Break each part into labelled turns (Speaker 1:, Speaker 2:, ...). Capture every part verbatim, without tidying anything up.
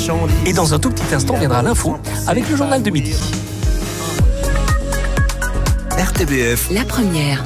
Speaker 1: Et dans un tout petit instant viendra l'info avec le journal de midi.
Speaker 2: R T B F,
Speaker 3: la première.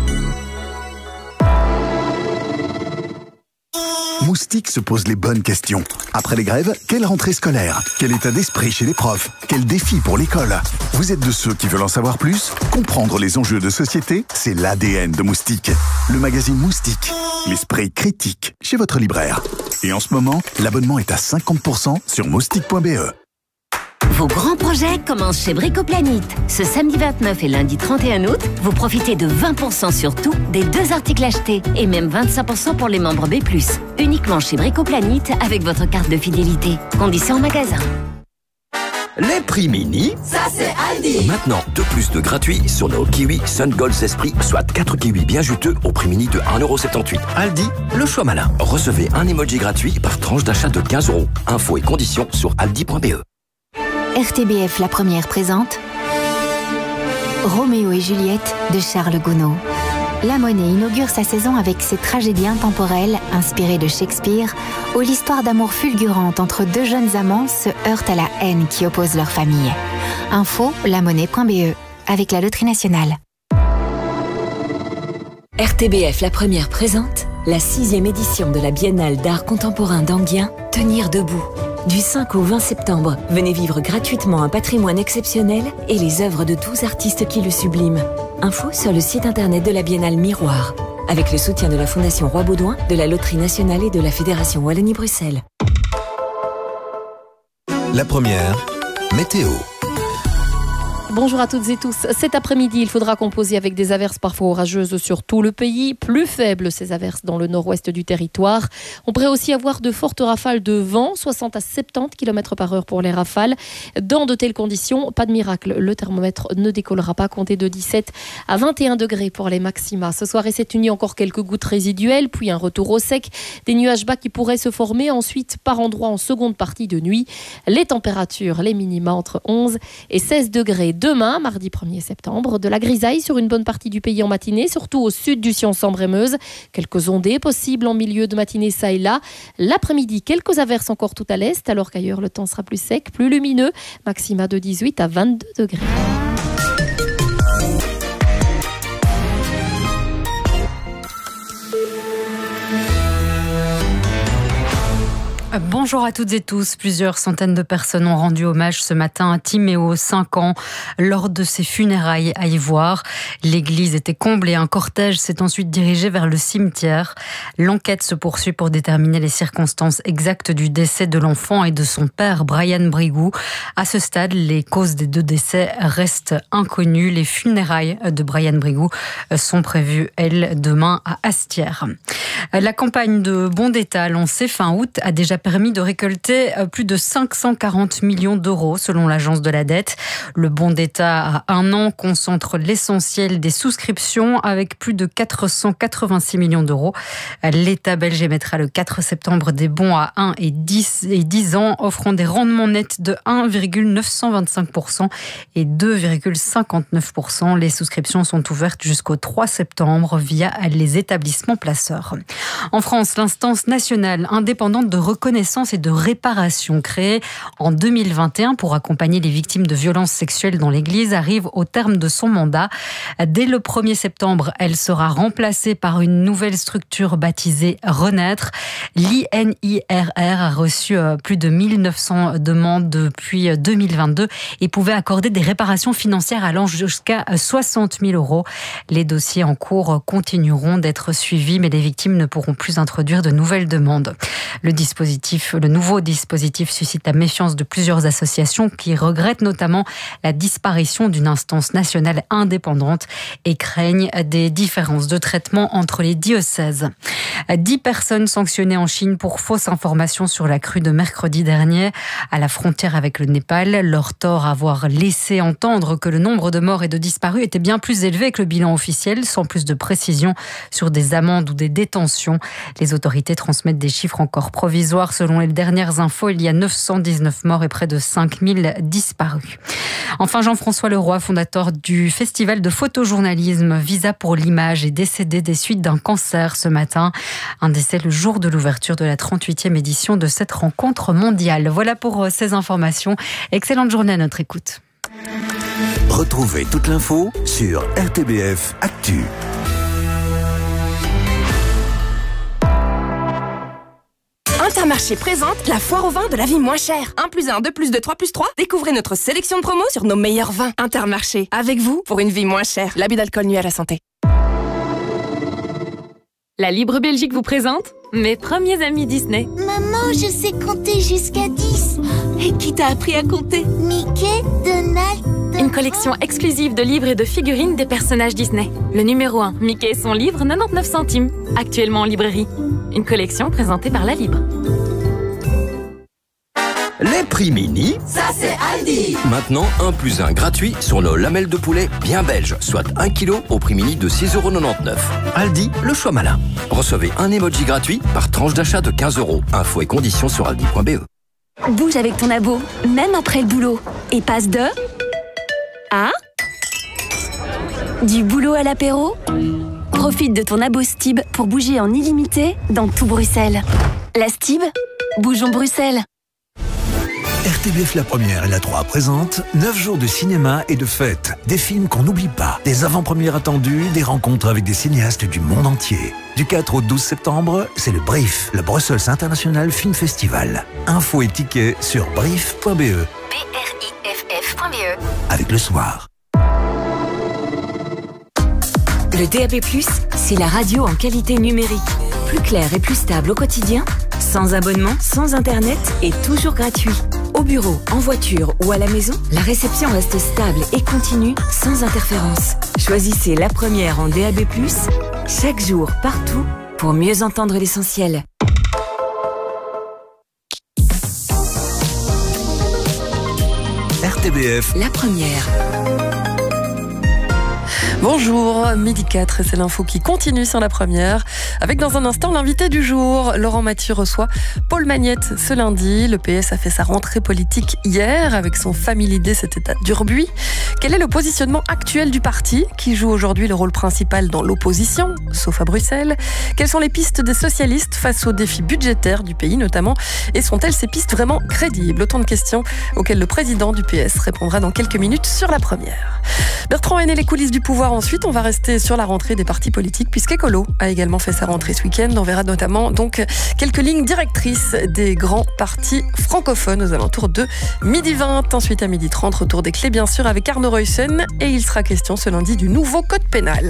Speaker 4: Moustique se pose les bonnes questions. Après les grèves, quelle rentrée scolaire? Quel état d'esprit chez les profs? Quel défi pour l'école? Vous êtes de ceux qui veulent en savoir plus? Comprendre les enjeux de société, c'est l'A D N de Moustique. Le magazine Moustique, l'esprit critique, chez votre libraire. Et en ce moment, l'abonnement est à cinquante pour cent sur moustique point b e.
Speaker 3: Vos grands projets commencent chez Bricoplanite. Ce samedi vingt-neuf et lundi trente et un août, vous profitez de vingt pour cent sur tout des deux articles achetés et même vingt-cinq pour cent pour les membres B plus. Uniquement chez Bricoplanite avec votre carte de fidélité. Conditions en magasin.
Speaker 2: les prix mini,
Speaker 3: Ça c'est Aldi.
Speaker 2: maintenant deux plus de gratuits sur nos kiwis Sun Gold Esprit, soit quatre kiwis bien juteux au prix mini de un euro soixante-dix-huit. Aldi, le choix malin. Recevez un emoji gratuit par tranche d'achat de quinze euros. Infos et conditions sur aldi point b e.
Speaker 5: R T B F La Première présente Roméo et Juliette de Charles Gounod. La Monnaie inaugure sa saison avec ses tragédies intemporelles inspirées de Shakespeare, où l'histoire d'amour fulgurante entre deux jeunes amants se heurte à la haine qui oppose leurs familles. Info la monnaie point b e avec la Loterie Nationale.
Speaker 3: R T B F La Première présente la sixième édition de la Biennale d'art contemporain d'Anguien, Tenir debout. Du cinq au vingt septembre, venez vivre gratuitement un patrimoine exceptionnel et les œuvres de douze artistes qui le subliment. Info sur le site internet de la Biennale Miroir, avec le soutien de la Fondation Roi Baudouin, de la Loterie Nationale et de la Fédération Wallonie-Bruxelles.
Speaker 2: La Première, météo.
Speaker 6: Bonjour à toutes et tous. Cet après-midi, il faudra composer avec des averses parfois orageuses sur tout le pays. Plus faibles, ces averses dans le nord-ouest du territoire. On pourrait aussi avoir de fortes rafales de vent, soixante à soixante-dix kilomètres par heure pour les rafales. Dans de telles conditions, pas de miracle, le thermomètre ne décollera pas. Comptez de dix-sept à vingt et un degrés pour les maxima. Ce soir et cette nuit, encore quelques gouttes résiduelles, puis un retour au sec. Des nuages bas qui pourraient se former ensuite par endroits en seconde partie de nuit. Les températures, les minima entre onze et seize degrés. Demain, mardi premier septembre, de la grisaille sur une bonne partie du pays en matinée, surtout au sud du Sion-Sambre-et-Meuse. Quelques ondées possibles en milieu de matinée ça et là. L'après-midi, quelques averses encore tout à l'est, alors qu'ailleurs le temps sera plus sec, plus lumineux. Maxima de dix-huit à vingt-deux degrés.
Speaker 7: Bonjour à toutes et tous. Plusieurs centaines de personnes ont rendu hommage ce matin à Timéo, cinq ans, lors de ses funérailles à Ivoire. L'église était comblée. Un cortège s'est ensuite dirigé vers le cimetière. L'enquête se poursuit pour déterminer les circonstances exactes du décès de l'enfant et de son père, Brian Brigou. À ce stade, les causes des deux décès restent inconnues. Les funérailles de Brian Brigou sont prévues, elles, demain à Astières. La campagne de bons d'État lancée fin août a déjà permis de récolter plus de cinq cent quarante millions d'euros selon l'agence de la dette. Le bon d'État à un an concentre l'essentiel des souscriptions avec plus de quatre cent quatre-vingt-six millions d'euros. L'État belge émettra le quatre septembre des bons à un et dix ans offrant des rendements nets de un virgule neuf cent vingt-cinq pour cent et deux virgule cinquante-neuf pour cent. Les souscriptions sont ouvertes jusqu'au trois septembre via les établissements placeurs. En France, l'instance nationale indépendante de reconnaissance et de réparation créée en deux mille vingt et un pour accompagner les victimes de violences sexuelles dans l'Église arrive au terme de son mandat. Dès le premier septembre, elle sera remplacée par une nouvelle structure baptisée Renaître. L'I N I R R a reçu plus de mille neuf cents demandes depuis deux mille vingt-deux et pouvait accorder des réparations financières allant jusqu'à soixante mille euros. Les dossiers en cours continueront d'être suivis, mais les victimes ne pourront plus introduire de nouvelles demandes. Le dispositif, le nouveau dispositif suscite la méfiance de plusieurs associations qui regrettent notamment la disparition d'une instance nationale indépendante et craignent des différences de traitement entre les diocèses. Dix personnes sanctionnées en Chine pour fausses informations sur la crue de mercredi dernier à la frontière avec le Népal. Leur tort, avoir laissé entendre que le nombre de morts et de disparus était bien plus élevé que le bilan officiel, sans plus de précision sur des amendes ou des détentions. Les autorités transmettent des chiffres encore provisoires soir. Selon les dernières infos, il y a neuf cent dix-neuf morts et près de cinq mille disparus. Enfin, Jean-François Leroy, fondateur du festival de photojournalisme Visa pour l'image, est décédé des suites d'un cancer ce matin. Un décès le jour de l'ouverture de la trente-huitième édition de cette rencontre mondiale. Voilà pour ces informations. Excellente journée à notre écoute.
Speaker 8: Retrouvez toute l'info sur R T B F Actu.
Speaker 9: Intermarché présente la foire au vin de la vie moins chère. un plus un, deux plus deux, trois plus trois. Découvrez notre sélection de promos sur nos meilleurs vins. Intermarché, avec vous pour une vie moins chère. L'abus d'alcool nuit à la santé.
Speaker 10: La Libre Belgique vous présente mes premiers amis Disney.
Speaker 11: Maman, je sais compter jusqu'à dix.
Speaker 10: Et qui t'a appris à compter?
Speaker 11: Mickey, Donald...
Speaker 10: Une collection exclusive de livres et de figurines des personnages Disney. Le numéro un, Mickey et son livre, quatre-vingt-dix-neuf centimes. Actuellement en librairie. Une collection présentée par La Libre.
Speaker 2: Les prix mini,
Speaker 9: ça c'est Aldi.
Speaker 2: Maintenant un plus un gratuit sur nos lamelles de poulet bien belges, soit un kilo au prix mini de six euros quatre-vingt-dix-neuf. Aldi, le choix malin. Recevez un emoji gratuit par tranche d'achat de quinze euros. Infos et conditions sur aldi point b e.
Speaker 12: Bouge avec ton abo, même après le boulot. Et passe de... à... du boulot à l'apéro. Profite de ton abo Stib pour bouger en illimité dans tout Bruxelles. La Stib, bougeons Bruxelles.
Speaker 8: R T B F La Première et La trois présentent neuf jours de cinéma et de fêtes. Des films qu'on n'oublie pas, des avant-premières attendues, des rencontres avec des cinéastes du monde entier. Du quatre au douze septembre, c'est le Brief, le Brussels International Film Festival. Infos et tickets sur brief point b e.
Speaker 12: B R I F F point b e.
Speaker 8: Avec le soir.
Speaker 3: Le D A B plus, c'est la radio en qualité numérique. Plus claire et plus stable au quotidien, sans abonnement, sans internet et toujours gratuit. Au bureau, en voiture ou à la maison, la réception reste stable et continue, sans interférence. Choisissez la première en D A B plus, chaque jour, partout, pour mieux entendre l'essentiel.
Speaker 8: R T B F,
Speaker 3: La première.
Speaker 13: Bonjour, midi quatre, et c'est l'info qui continue sur La Première. Avec dans un instant l'invité du jour. Laurent Mathieu reçoit Paul Magnette ce lundi. Le P S a fait sa rentrée politique hier avec son Family Day, c'était à Durbuy. Quel est le positionnement actuel du parti qui joue aujourd'hui le rôle principal dans l'opposition, sauf à Bruxelles? Quelles sont les pistes des socialistes face aux défis budgétaires du pays notamment? Et sont-elles ces pistes vraiment crédibles? Autant de questions auxquelles le président du P S répondra dans quelques minutes sur La Première. Bertrand Haine et les coulisses du pouvoir. Ensuite, on va rester sur la rentrée des partis politiques puisqu'Écolo a également fait sa rentrée ce week-end. On verra notamment donc quelques lignes directrices des grands partis francophones aux alentours de midi vingt. Ensuite, à midi trente, retour des clés bien sûr avec Arnaud Ruyssen et il sera question ce lundi du nouveau code pénal.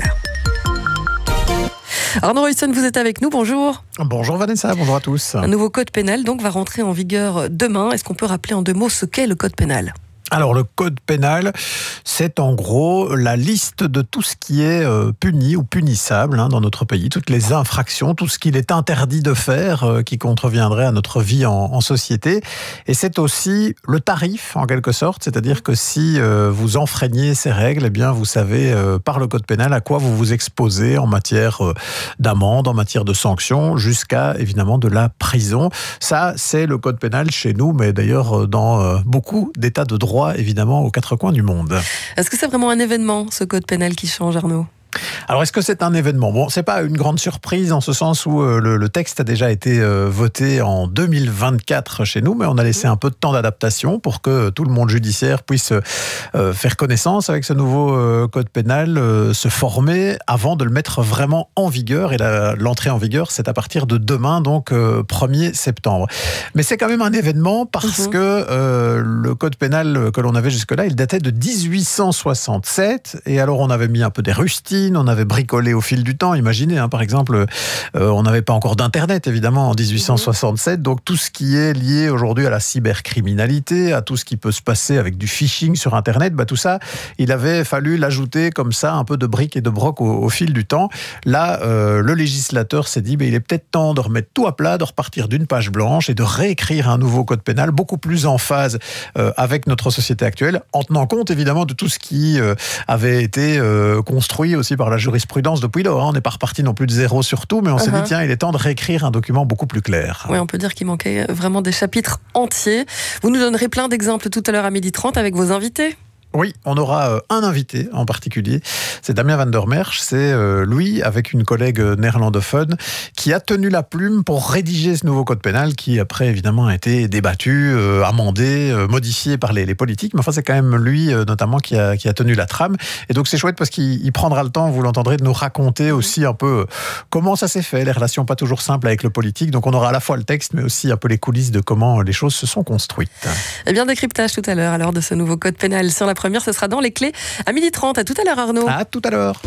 Speaker 13: Arnaud Ruyssen, vous êtes avec nous, bonjour.
Speaker 14: Bonjour Vanessa, bonjour à tous.
Speaker 13: Un nouveau code pénal donc va rentrer en vigueur demain. Est-ce qu'on peut rappeler en deux mots ce qu'est le code pénal ?
Speaker 14: Alors le code pénal, c'est en gros la liste de tout ce qui est euh, puni ou punissable hein, dans notre pays, toutes les infractions, tout ce qu'il est interdit de faire euh, qui contreviendrait à notre vie en, en société. Et c'est aussi le tarif en quelque sorte, c'est-à-dire que si euh, vous enfreignez ces règles, eh bien vous savez euh, par le code pénal à quoi vous vous exposez en matière euh, d'amende, en matière de sanctions, jusqu'à évidemment de la prison. Ça, c'est le code pénal chez nous, mais d'ailleurs dans euh, beaucoup d'états de droit évidemment aux quatre coins du monde.
Speaker 13: Est-ce que c'est vraiment un événement, ce code pénal qui change, Arnaud ?
Speaker 14: Alors, est-ce que c'est un événement ? Bon, c'est pas une grande surprise en ce sens où euh, le, le texte a déjà été euh, voté en deux mille vingt-quatre chez nous, mais on a laissé un peu de temps d'adaptation pour que tout le monde judiciaire puisse euh, faire connaissance avec ce nouveau euh, code pénal, euh, se former avant de le mettre vraiment en vigueur. Et la, l'entrée en vigueur, c'est à partir de demain, donc euh, premier septembre. Mais c'est quand même un événement parce mmh. que euh, le code pénal que l'on avait jusque-là, il datait de dix-huit cent soixante-sept. Et alors, on avait mis un peu des rustines, on avait bricolé au fil du temps. Imaginez, hein, par exemple, euh, on n'avait pas encore d'Internet, évidemment, en dix-huit cent soixante-sept. Donc, tout ce qui est lié aujourd'hui à la cybercriminalité, à tout ce qui peut se passer avec du phishing sur Internet, bah, tout ça, il avait fallu l'ajouter comme ça, un peu de briques et de broc au, au fil du temps. Là, euh, le législateur s'est dit, bah, il est peut-être temps de remettre tout à plat, de repartir d'une page blanche et de réécrire un nouveau code pénal beaucoup plus en phase euh, avec notre société actuelle, en tenant compte, évidemment, de tout ce qui euh, avait été euh, construit aussi aussi par la jurisprudence depuis lors. On n'est pas reparti non plus de zéro sur tout, mais on s'est
Speaker 13: Uh-huh.
Speaker 14: dit, tiens, il est temps de réécrire un document beaucoup plus clair.
Speaker 13: Oui, on peut dire qu'il manquait vraiment des chapitres entiers. Vous nous donnerez plein d'exemples tout à l'heure à midi trente avec vos invités.
Speaker 14: Oui, on aura euh, un invité en particulier, c'est Damien van der Merch, c'est euh, lui, avec une collègue néerlandophone, qui a tenu la plume pour rédiger ce nouveau code pénal qui, après, évidemment, a été débattu, euh, amendé, euh, modifié par les, les politiques, mais enfin, c'est quand même lui, euh, notamment, qui a, qui a tenu la trame. Et donc, c'est chouette parce qu'il il prendra le temps, vous l'entendrez, de nous raconter aussi un peu euh, comment ça s'est fait, les relations pas toujours simples avec le politique. Donc, on aura à la fois le texte, mais aussi un peu les coulisses de comment les choses se sont construites.
Speaker 13: Eh bien, décryptage tout à l'heure, alors, de ce nouveau code pénal sur la première, ce sera dans les clés à midi trente. À tout à l'heure, Arnaud.
Speaker 14: À tout à l'heure.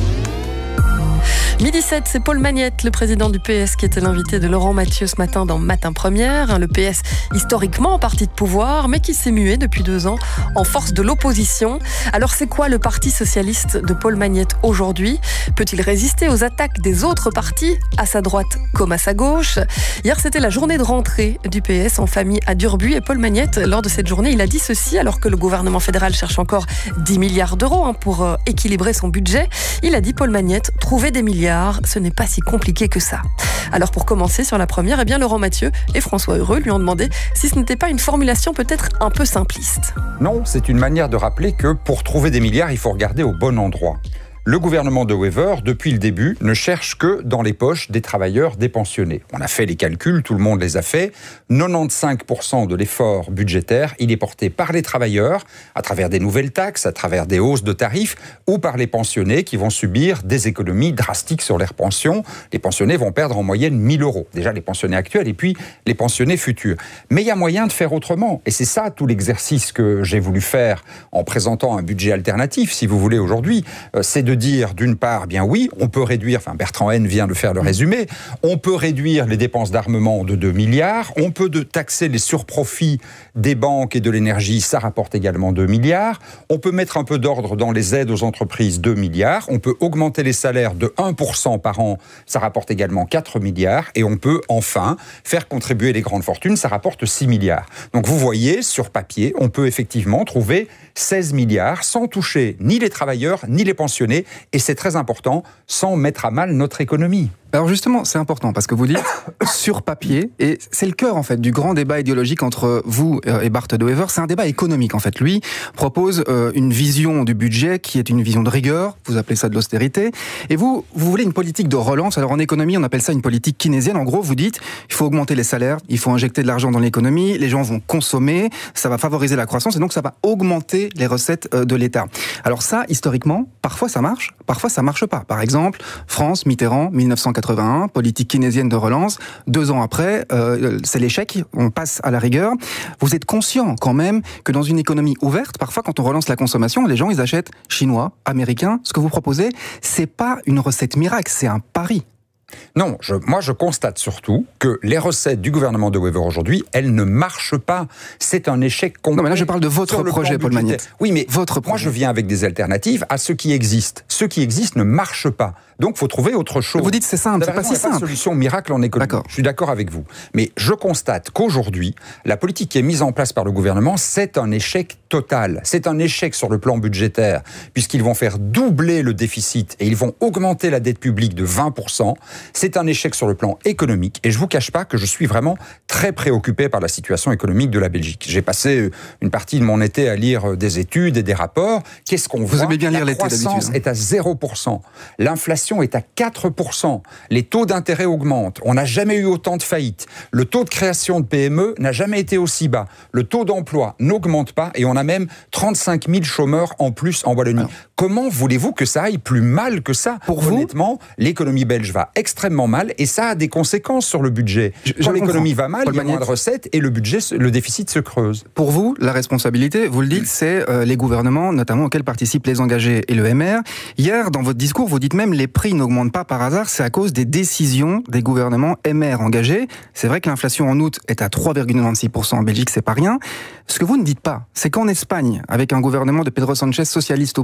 Speaker 13: midi sept, c'est Paul Magnette, le président du P S, qui était l'invité de Laurent Mathieu ce matin dans Matin Première. Le P S, historiquement en parti de pouvoir, mais qui s'est mué depuis deux ans en force de l'opposition. Alors, c'est quoi le Parti socialiste de Paul Magnette aujourd'hui? Peut-il résister aux attaques des autres partis, à sa droite comme à sa gauche? Hier, c'était la journée de rentrée du P S en famille à Durbuy. Et Paul Magnette, lors de cette journée, il a dit ceci, alors que le gouvernement fédéral cherche encore dix milliards d'euros hein, pour euh, équilibrer son budget. Il a dit, Paul Magnette, trouver des milliards, ce n'est pas si compliqué que ça. Alors pour commencer sur la première, eh bien Laurent Mathieu et François Heureux lui ont demandé si ce n'était pas une formulation peut-être un peu simpliste.
Speaker 15: Non, c'est une manière de rappeler que pour trouver des milliards, il faut regarder au bon endroit. Le gouvernement de Wever, depuis le début, ne cherche que dans les poches des travailleurs, des pensionnés. On a fait les calculs, tout le monde les a fait. quatre-vingt-quinze pour cent de l'effort budgétaire, il est porté par les travailleurs, à travers des nouvelles taxes, à travers des hausses de tarifs, ou par les pensionnés qui vont subir des économies drastiques sur leurs pensions. Les pensionnés vont perdre en moyenne mille euros. Déjà les pensionnés actuels et puis les pensionnés futurs. Mais il y a moyen de faire autrement. Et c'est ça tout l'exercice que j'ai voulu faire en présentant un budget alternatif, si vous voulez, aujourd'hui. Euh, c'est de dire, d'une part, bien oui, on peut réduire, enfin Bertrand Haine vient de faire le résumé, on peut réduire les dépenses d'armement de deux milliards, on peut de taxer les surprofits des banques et de l'énergie, ça rapporte également deux milliards, on peut mettre un peu d'ordre dans les aides aux entreprises, deux milliards, on peut augmenter les salaires de un pour cent par an, ça rapporte également quatre milliards, et on peut enfin faire contribuer les grandes fortunes, ça rapporte six milliards. Donc vous voyez, sur papier, on peut effectivement trouver seize milliards sans toucher ni les travailleurs ni les pensionnés, et c'est très important, sans mettre à mal notre économie.
Speaker 16: Alors justement, c'est important parce que vous dites sur papier, et c'est le cœur en fait du grand débat idéologique entre vous et Bart de Wever, c'est un débat économique en fait. Lui propose euh, une vision du budget qui est une vision de rigueur, vous appelez ça de l'austérité, et vous, vous voulez une politique de relance. Alors en économie, on appelle ça une politique keynésienne. En gros, vous dites, il faut augmenter les salaires, il faut injecter de l'argent dans l'économie, les gens vont consommer, ça va favoriser la croissance et donc ça va augmenter les recettes de l'État. Alors ça, historiquement, parfois ça marche, parfois ça marche pas. Par exemple, France, Mitterrand, mille neuf cent quatre-vingt-un, politique keynésienne de relance. Deux ans après, euh, c'est l'échec, on passe à la rigueur. Vous êtes conscient quand même que dans une économie ouverte, parfois quand on relance la consommation, les gens ils achètent chinois, américains. Ce que vous proposez, c'est pas une recette miracle, c'est un pari.
Speaker 15: Non, je, moi je constate surtout que les recettes du gouvernement de Wever aujourd'hui, elles ne marchent pas. C'est un échec complet.
Speaker 16: Non mais là je parle de votre projet, Paul Magnette.
Speaker 15: Oui, mais
Speaker 16: votre
Speaker 15: moi je viens avec des alternatives à ce qui existe. Ce qui existe ne marche pas. Donc il faut trouver autre chose.
Speaker 16: Vous dites c'est simple, c'est pas si simple.
Speaker 15: Il n'y a pas de solution miracle en économie. Je suis d'accord avec vous. Mais je constate qu'aujourd'hui, la politique qui est mise en place par le gouvernement, c'est un échec total. C'est un échec sur le plan budgétaire, puisqu'ils vont faire doubler le déficit et ils vont augmenter la dette publique de vingt pour cent. C'est un échec sur le plan économique. Et je ne vous cache pas que je suis vraiment très préoccupé par la situation économique de la Belgique. J'ai passé une partie de mon été à lire des études et des rapports. Qu'est-ce qu'on voit ?
Speaker 16: Vous aimez bien lire l'été d'habitude.
Speaker 15: La croissance est à zéro pour cent. L'inflation est à quatre pour cent. Les taux d'intérêt augmentent. On n'a jamais eu autant de faillites. Le taux de création de P M E n'a jamais été aussi bas. Le taux d'emploi n'augmente pas et on a même trente-cinq mille chômeurs en plus en Wallonie. Alors, comment voulez-vous que ça aille plus mal que ça ?
Speaker 16: Pour vous ?
Speaker 15: Honnêtement, l'économie belge va extrêmement mal et ça a des conséquences sur le budget. Je, Quand l'économie va mal, Paul il y a moins de recettes et le budget, le déficit se creuse.
Speaker 16: Pour vous, la responsabilité, vous le dites, c'est euh, les gouvernements, notamment auxquels participent les engagés et le M R. Hier, dans votre discours, vous dites même les prix n'augmentent pas par hasard, c'est à cause des décisions des gouvernements M R engagés. C'est vrai que l'inflation en août est à trois virgule quatre-vingt-six pour cent en Belgique, c'est pas rien. Ce que vous ne dites pas, c'est qu'en Espagne, avec un gouvernement de Pedro Sánchez socialiste au pouvoir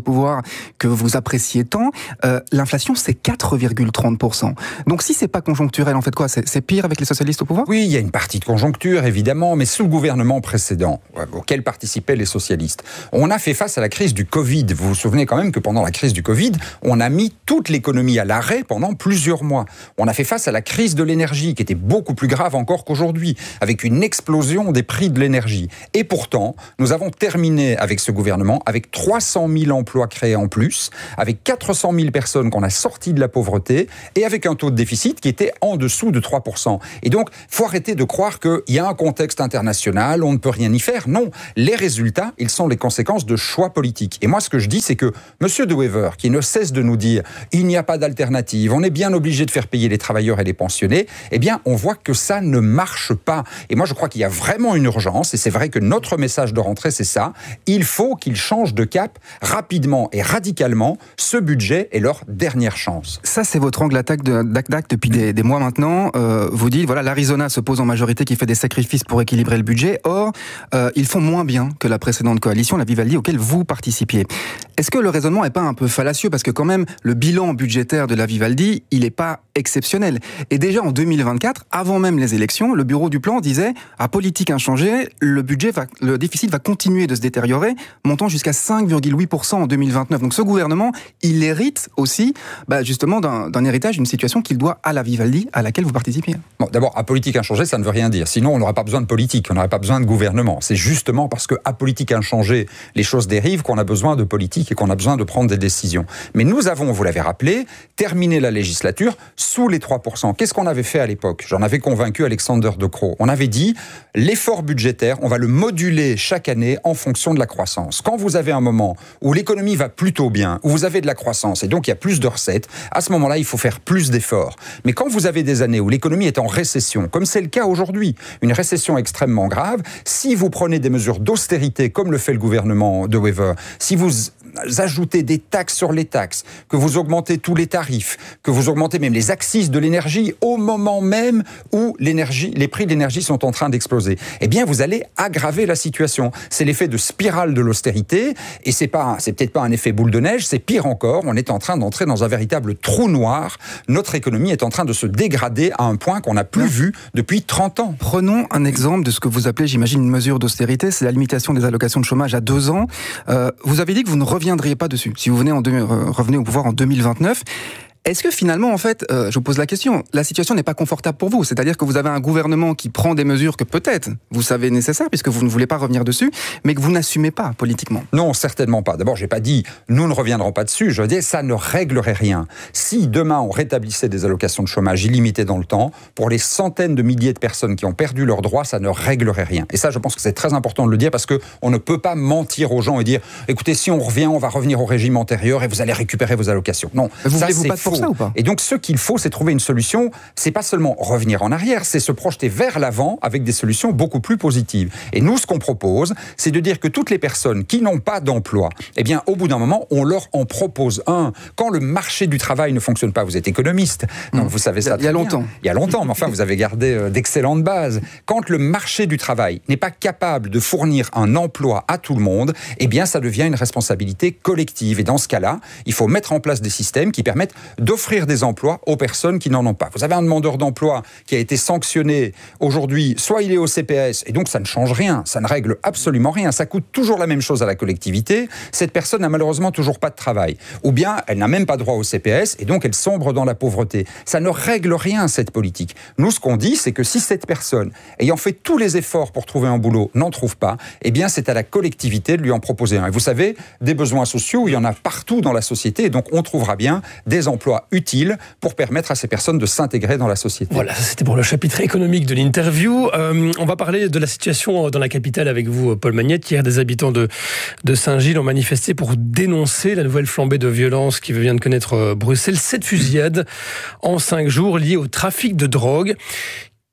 Speaker 16: que vous appréciez tant, euh, l'inflation c'est quatre virgule trente pour cent. Donc si c'est pas conjoncturel, en fait quoi, c'est, c'est pire avec les socialistes au pouvoir ?
Speaker 15: Oui, il y a une partie de conjoncture évidemment, mais sous le gouvernement précédent, auquel participaient les socialistes, on a fait face à la crise du Covid. Vous vous souvenez quand même que pendant la crise du Covid, on a mis toute l'économie à l'arrêt pendant plusieurs mois. On a fait face à la crise de l'énergie, qui était beaucoup plus grave encore qu'aujourd'hui, avec une explosion des prix de l'énergie. Et pourtant, nous avons terminé avec ce gouvernement avec trois cent mille emplois créés en plus, avec quatre cent mille personnes qu'on a sorties de la pauvreté, et avec un taux de déficit qui était en dessous de trois pour cent. Et donc, il faut arrêter de croire qu'il y a un contexte international, on ne peut rien y faire. Non, les résultats, ils sont les conséquences de choix politiques. Et moi, ce que je dis, c'est que M. De Wever, qui ne cesse de nous dire « il n'y a pas d'alternative, on est bien obligé de faire payer les travailleurs et les pensionnés », eh bien, on voit que ça ne marche pas. Et moi, je crois qu'il y a vraiment une urgence, et c'est vrai que notre message de rentrée, c'est ça. Il faut qu'ils changent de cap rapidement et radicalement. Ce budget est leur dernière chance.
Speaker 16: Ça, c'est votre angle d'attaque de, d'attaque depuis des, des mois maintenant. Euh, vous dites, voilà, l'Arizona se pose en majorité qui fait des sacrifices pour équilibrer le budget. Or, euh, ils font moins bien que la précédente coalition, la Vivaldi, auquel vous participiez. Est-ce que le raisonnement n'est pas un peu fallacieux ? Parce que quand même, le bilan budgétaire de la Vivaldi, il n'est pas exceptionnel. Et déjà en deux mille vingt-quatre, avant même les élections, le bureau du plan disait, à politique inchangée, le budget va, le déficit va continuer de se détériorer, montant jusqu'à cinq virgule huit pour cent en deux mille vingt-neuf. Donc ce gouvernement, il hérite aussi, bah, justement, d'un, d'un héritage, d'une situation qu'il doit à la Vivaldi, à laquelle vous participiez.
Speaker 15: Bon, d'abord, à politique inchangée, ça ne veut rien dire. Sinon, on n'aurait pas besoin de politique, on n'aurait pas besoin de gouvernement. C'est justement parce que à politique inchangée, les choses dérivent qu'on a besoin de politique et qu'on a besoin de prendre des décisions. Mais nous avons, vous l'avez rappelé, terminé la législature sous les trois pour cent. Qu'est-ce qu'on avait fait à l'époque ? J'en avais convaincu Alexander De Croo. On avait dit, l'effort budgétaire, on va le moduler chaque année en fonction de la croissance. Quand vous avez un moment où l'économie va plutôt bien, où vous avez de la croissance et donc il y a plus de recettes, à ce moment-là, il faut faire plus d'efforts. Mais quand vous avez des années où l'économie est en récession, comme c'est le cas aujourd'hui, une récession extrêmement grave, si vous prenez des mesures d'austérité, comme le fait le gouvernement de Wever, si vous ajoutez des taxes sur les taxes, que vous augmentez tous les tarifs, que vous augmentez même les accises de l'énergie au moment même où l'énergie, les prix de l'énergie sont en train d'exploser, eh bien vous allez aggraver la situation. C'est l'effet de spirale de l'austérité et c'est pas, c'est peut-être pas un effet boule de neige, c'est pire encore, on est en train d'entrer dans un véritable trou noir. Notre économie est en train de se dégrader à un point qu'on n'a plus vu depuis trente ans.
Speaker 16: Prenons un exemple de ce que vous appelez, j'imagine, une mesure d'austérité, c'est la limitation des allocations de chômage à deux ans. Euh, vous avez dit que vous ne reviendriez pas dessus si vous venez en deux, euh, revenez au pouvoir en deux mille vingt-neuf. Est-ce que finalement, en fait, euh, je vous pose la question, la situation n'est pas confortable pour vous ? C'est-à-dire que vous avez un gouvernement qui prend des mesures que peut-être vous savez nécessaires, puisque vous ne voulez pas revenir dessus, mais que vous n'assumez pas politiquement.
Speaker 15: Non, certainement pas. D'abord, j'ai pas dit nous ne reviendrons pas dessus. Je dis ça ne réglerait rien. Si demain on rétablissait des allocations de chômage illimitées dans le temps, pour les centaines de milliers de personnes qui ont perdu leurs droits, ça ne réglerait rien. Et ça, je pense que c'est très important de le dire parce que on ne peut pas mentir aux gens et dire écoutez, si on revient, on va revenir au régime antérieur et vous allez récupérer vos allocations. Non,
Speaker 16: vous
Speaker 15: ça
Speaker 16: voulez-vous
Speaker 15: c'est
Speaker 16: pas
Speaker 15: faux.
Speaker 16: Ça ou pas ?
Speaker 15: Et donc, ce qu'il faut, c'est trouver une solution. C'est pas seulement revenir en arrière, c'est se projeter vers l'avant avec des solutions beaucoup plus positives. Et nous, ce qu'on propose, c'est de dire que toutes les personnes qui n'ont pas d'emploi, eh bien, au bout d'un moment, on leur en propose un. Quand le marché du travail ne fonctionne pas, vous êtes économiste, donc vous savez ça.
Speaker 16: Il y a longtemps.
Speaker 15: Bien. Il y a longtemps, mais enfin, vous avez gardé euh, d'excellentes bases. Quand le marché du travail n'est pas capable de fournir un emploi à tout le monde, eh bien, ça devient une responsabilité collective. Et dans ce cas-là, il faut mettre en place des systèmes qui permettent d'offrir des emplois aux personnes qui n'en ont pas. Vous avez un demandeur d'emploi qui a été sanctionné aujourd'hui, soit il est au C P S, et donc ça ne change rien, ça ne règle absolument rien, ça coûte toujours la même chose à la collectivité, cette personne n'a malheureusement toujours pas de travail, ou bien elle n'a même pas droit au C P S, et donc elle sombre dans la pauvreté. Ça ne règle rien, cette politique. Nous, ce qu'on dit, c'est que si cette personne, ayant fait tous les efforts pour trouver un boulot, n'en trouve pas, eh bien c'est à la collectivité de lui en proposer un. Et vous savez, des besoins sociaux, il y en a partout dans la société, et donc on trouvera bien des emplois utiles pour permettre à ces personnes de s'intégrer dans la société.
Speaker 17: Voilà, c'était pour le chapitre économique de l'interview. Euh, on va parler de la situation dans la capitale avec vous, Paul Magnette. Hier, des habitants de, de Saint-Gilles ont manifesté pour dénoncer la nouvelle flambée de violence qui vient de connaître Bruxelles. Sept fusillades en cinq jours liées au trafic de drogue.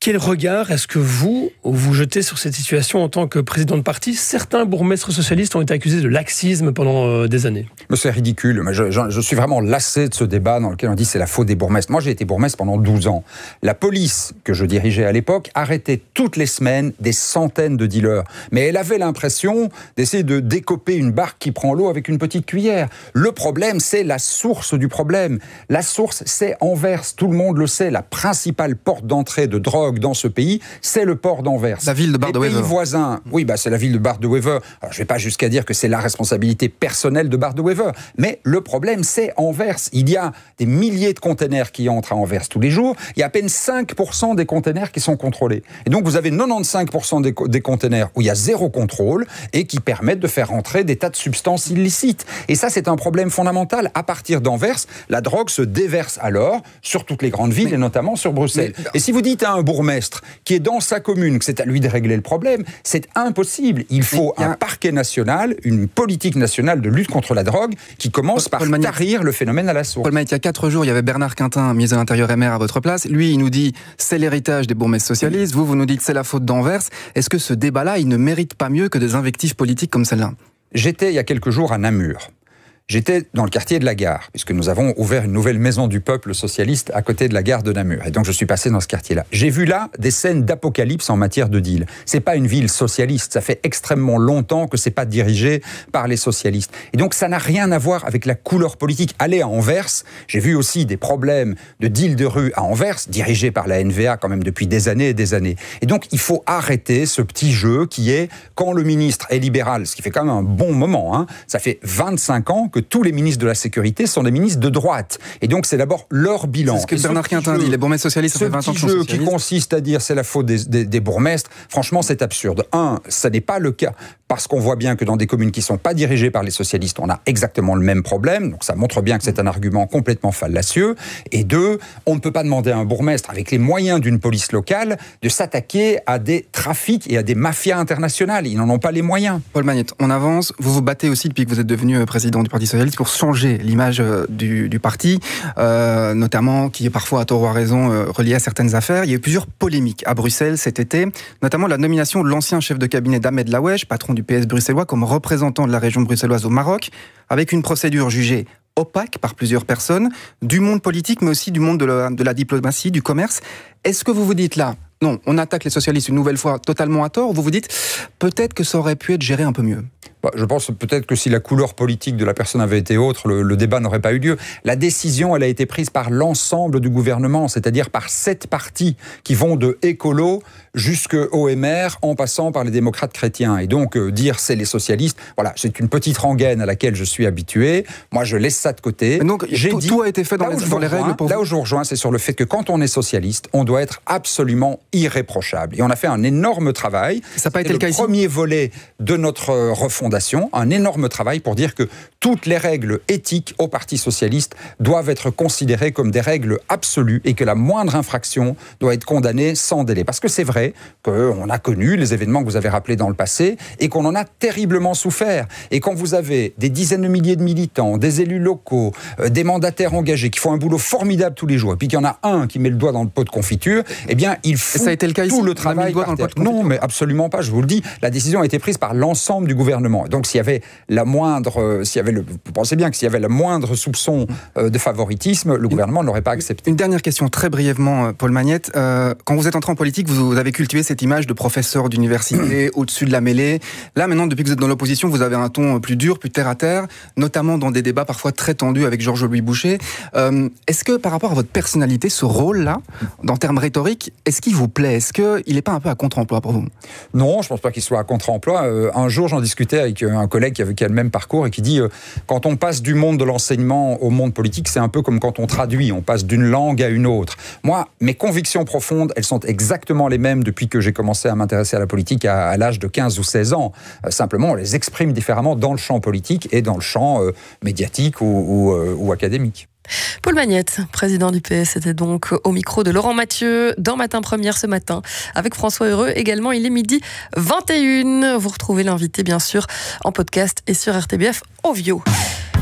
Speaker 17: Quel regard est-ce que vous, vous jetez sur cette situation en tant que président de parti ? Certains bourgmestres socialistes ont été accusés de laxisme pendant euh, des années.
Speaker 15: Mais c'est ridicule. Je, je, je suis vraiment lassé de ce débat dans lequel on dit c'est la faute des bourgmestres. Moi, j'ai été bourgmestre pendant douze ans. La police que je dirigeais à l'époque arrêtait toutes les semaines des centaines de dealers. Mais elle avait l'impression d'essayer de décoper une barque qui prend l'eau avec une petite cuillère. Le problème, c'est la source du problème. La source, c'est Anvers. Tout le monde le sait. La principale porte d'entrée de drogue dans ce pays, c'est le port d'Anvers.
Speaker 16: La ville de Bar-de-Wever.
Speaker 15: Les pays voisins, oui, bah, c'est la ville de Bar-de-Wever. Alors, je ne vais pas jusqu'à dire que c'est la responsabilité personnelle de Bar-de-Wever, mais le problème, c'est Anvers. Il y a des milliers de containers qui entrent à Anvers tous les jours. Il y a à peine cinq pour cent des containers qui sont contrôlés. Et donc, vous avez quatre-vingt-quinze pour cent des, des containers où il y a zéro contrôle et qui permettent de faire rentrer des tas de substances illicites. Et ça, c'est un problème fondamental. À partir d'Anvers, la drogue se déverse alors sur toutes les grandes villes mais, et notamment sur Bruxelles. Mais, et si vous dites à un bourgmestre qui est dans sa commune, que c'est à lui de régler le problème, c'est impossible. Il faut un parquet national, une politique nationale de lutte contre la drogue qui commence par tarir le phénomène à la source.
Speaker 16: Paul Magnette, il y a quatre jours, il y avait Bernard Quintin, ministre de l'Intérieur et maire à votre place. Lui, il nous dit c'est l'héritage des bourgmestres socialistes. Vous, vous nous dites c'est la faute d'Anvers. Est-ce que ce débat-là, il ne mérite pas mieux que des invectives politiques comme celle-là ?
Speaker 15: J'étais il y a quelques jours à Namur. J'étais dans le quartier de la Gare, puisque nous avons ouvert une nouvelle maison du peuple socialiste à côté de la gare de Namur. Et donc je suis passé dans ce quartier-là. J'ai vu là des scènes d'apocalypse en matière de deal. C'est pas une ville socialiste. Ça fait extrêmement longtemps que c'est pas dirigé par les socialistes. Et donc ça n'a rien à voir avec la couleur politique. Allez à Anvers. J'ai vu aussi des problèmes de deal de rue à Anvers, dirigés par la N V A quand même depuis des années et des années. Et donc il faut arrêter ce petit jeu qui est quand le ministre est libéral, ce qui fait quand même un bon moment. Hein, ça fait vingt-cinq ans que tous les ministres de la Sécurité sont des ministres de droite. Et donc, c'est d'abord leur bilan.
Speaker 16: C'est ce que et Bernard Quintin dit, les bourgmestres socialistes, ça fait vingt ans que sont socialistes.
Speaker 15: Ce jeu qui consiste à dire c'est la faute des, des, des bourgmestres, franchement, c'est absurde. Un, ça n'est pas le cas, parce qu'on voit bien que dans des communes qui ne sont pas dirigées par les socialistes, on a exactement le même problème. Donc, ça montre bien que c'est un argument complètement fallacieux. Et deux, on ne peut pas demander à un bourgmestre, avec les moyens d'une police locale, de s'attaquer à des trafics et à des mafias internationales. Ils n'en ont pas les moyens.
Speaker 16: Paul Magnette, on avance. Vous vous battez aussi depuis que vous êtes devenu président du Parti socialiste pour changer l'image du, du parti, euh, notamment qui est parfois à tort ou à raison euh, relié à certaines affaires. Il y a eu plusieurs polémiques à Bruxelles cet été, notamment la nomination de l'ancien chef de cabinet d'Ahmed Laoueche, patron du P S bruxellois, comme représentant de la région bruxelloise au Maroc, avec une procédure jugée opaque par plusieurs personnes, du monde politique, mais aussi du monde de la, de la diplomatie, du commerce. Est-ce que vous vous dites là, non, on attaque les socialistes une nouvelle fois totalement à tort, ou vous vous dites, peut-être que ça aurait pu être géré un peu mieux ?
Speaker 15: Bah, je pense peut-être que si la couleur politique de la personne avait été autre, le, le débat n'aurait pas eu lieu. La décision, elle a été prise par l'ensemble du gouvernement, c'est-à-dire par sept partis qui vont de écolo jusqu'au M R, en passant par les démocrates chrétiens. Et donc, euh, dire c'est les socialistes, voilà, c'est une petite rengaine à laquelle je suis habitué. Moi, je laisse ça de côté.
Speaker 16: Mais donc,
Speaker 15: J'ai
Speaker 16: tout,
Speaker 15: dit,
Speaker 16: tout a été fait dans, les, dans les règles pour
Speaker 15: Là
Speaker 16: vous.
Speaker 15: où je vous rejoins, c'est sur le fait que quand on est socialiste, on doit être absolument irréprochable. Et on a fait un énorme travail.
Speaker 16: Ça n'a pas été le,
Speaker 15: le
Speaker 16: cas ici.
Speaker 15: Le premier volet de notre refondation, un énorme travail pour dire que toutes les règles éthiques au Parti socialiste doivent être considérées comme des règles absolues et que la moindre infraction doit être condamnée sans délai. Parce que c'est vrai qu'on a connu les événements que vous avez rappelés dans le passé et qu'on en a terriblement souffert. Et quand vous avez des dizaines de milliers de militants, des élus locaux, euh, des mandataires engagés qui font un boulot formidable tous les jours, et puis qu'il y en a un qui met le doigt dans le pot de confiture, eh bien, il faut
Speaker 16: ça a été le cas
Speaker 15: tout
Speaker 16: ici,
Speaker 15: le travail par terre. Non, mais absolument pas, je vous le dis. La décision a été prise par l'ensemble du gouvernement. Donc, s'il y avait la moindre, euh, s'il y avait le, vous pensez bien que s'il y avait le moindre soupçon euh, de favoritisme, le gouvernement ne l'aurait pas accepté.
Speaker 16: Une dernière question, très brièvement, Paul Magnette. Euh, quand vous êtes entré en politique, vous, vous avez cultivé cette image de professeur d'université, au-dessus de la mêlée. Là, maintenant, depuis que vous êtes dans l'opposition, vous avez un ton plus dur, plus terre à terre, notamment dans des débats parfois très tendus avec Georges-Louis Boucher. Euh, est-ce que, par rapport à votre personnalité, ce rôle-là, en termes rhétoriques, est-ce qu'il vous plaît ? Est-ce qu'il n'est pas un peu à contre-emploi pour vous ?
Speaker 15: Non, je ne pense pas qu'il soit à contre-emploi. Euh, un jour, j'en discutais avec un collègue qui, avait, qui a le même parcours et qui dit euh, quand on passe du monde de l'enseignement au monde politique, c'est un peu comme quand on traduit, on passe d'une langue à une autre. Moi, mes convictions profondes, elles sont exactement les mêmes depuis que j'ai commencé à m'intéresser à la politique à, à l'âge de quinze ou seize ans. Euh, simplement, on les exprime différemment dans le champ politique et dans le champ euh, médiatique ou, ou, euh, ou académique.
Speaker 13: Paul Magnette, président du P S, était donc au micro de Laurent Mathieu dans Matin Première ce matin avec François Heureux. Également, il est midi vingt et une. Vous retrouvez l'invité, bien sûr, en podcast et sur R T B F Ovio. Talk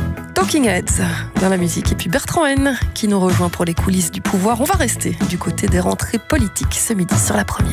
Speaker 13: Talking Heads dans la musique. Et puis Bertrand Haine qui nous rejoint pour les coulisses du pouvoir. On va rester du côté des rentrées politiques ce midi sur la première.